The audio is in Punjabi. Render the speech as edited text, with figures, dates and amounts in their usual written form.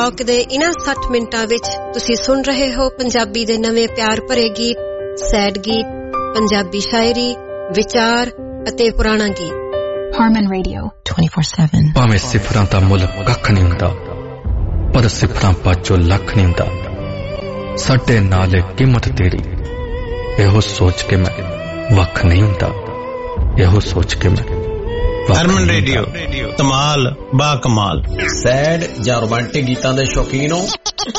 ਬਲੌਕ ਦੇ ਇਨ੍ਹਾਂ 60 ਮਿੰਟਾਂ ਵਿੱਚ ਤੁਸੀਂ ਸੁਣ ਰਹੇ ਹੋ ਪੰਜਾਬੀ ਦੇ ਨਵੇਂ ਪਿਆਰ ਭਰੇ ਗੀਤ, ਸੈਡ ਗੀਤ, ਪੰਜਾਬੀ ਸ਼ਾਇਰੀ, ਵਿਚਾਰ ਅਤੇ ਪੁਰਾਣਾ ਗੀਤ। Harmon Radio 24/7। ਭਾਵੇਂ ਸਿਫਰਾਂ ਦਾ ਮੁੱਲ ਕੱਖ ਨਹੀਂ ਹੁੰਦਾ, ਪਰ ਸਿਫਰਾਂ ਪਾਚੋ ਲੱਖ ਨਹੀਂ ਹੁੰਦਾ। ਸਾਡੇ ਨਾਲ ਕੀਮਤ ਤੇਰੀ, ਇਹੋ ਸੋਚ ਕੇ ਮੈਂ ਵੱਖ ਨਹੀਂ ਹੁੰਦਾ, ਇਹੋ ਸੋਚ ਕੇ ਮੈਂ। ਹਰਮਨ ਰੇਡੀਓ, ਧਮਾਲ ਬਾ ਕਮਾਲ। ਸੈਡ ਜਾਂ ਰੋਮਾਂਟਿਕ ਗੀਤਾਂ ਦੇ ਸ਼ੌਕੀਨ ਹੋ?